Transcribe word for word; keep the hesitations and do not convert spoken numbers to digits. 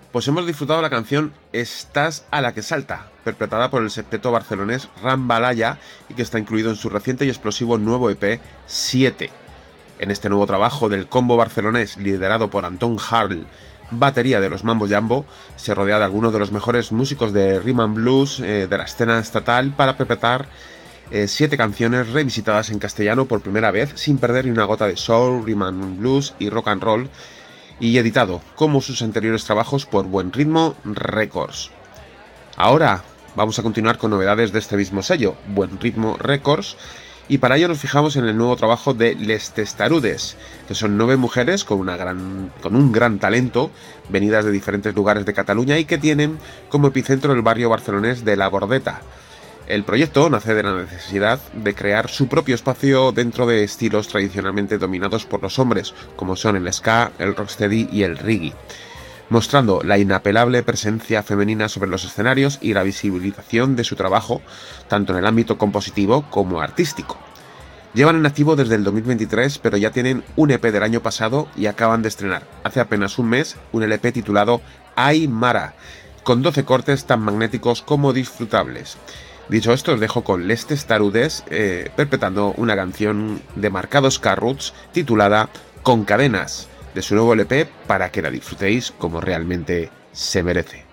Pues hemos disfrutado la canción Estás a la que salta, interpretada por el septeto barcelonés Rambalaya y que está incluido en su reciente y explosivo nuevo E P siete. En este nuevo trabajo del combo barcelonés liderado por Antón Harl, batería de los Mambo Jambo, se rodea de algunos de los mejores músicos de rhythm and blues eh, de la escena estatal para interpretar eh, siete canciones revisitadas en castellano por primera vez sin perder ni una gota de soul, rhythm and blues y rock and roll, y editado, como sus anteriores trabajos, por Buen Ritmo Records. Ahora vamos a continuar con novedades de este mismo sello, Buen Ritmo Records, y para ello nos fijamos en el nuevo trabajo de Les Testarudes, que son nueve mujeres con, una gran, con un gran talento, venidas de diferentes lugares de Cataluña y que tienen como epicentro el barrio barcelonés de La Bordeta. El proyecto nace de la necesidad de crear su propio espacio dentro de estilos tradicionalmente dominados por los hombres, como son el ska, el rocksteady y el reggae, mostrando la inapelable presencia femenina sobre los escenarios y la visibilización de su trabajo, tanto en el ámbito compositivo como artístico. Llevan en activo desde el dos mil veintitrés, pero ya tienen un E P del año pasado y acaban de estrenar, hace apenas un mes, un L P titulado Ay Mara, con doce cortes tan magnéticos como disfrutables. Dicho esto, os dejo con Les Testarudes eh, interpretando una canción de Marcados Carruts titulada Con Cadenas, de su nuevo L P, para que la disfrutéis como realmente se merece.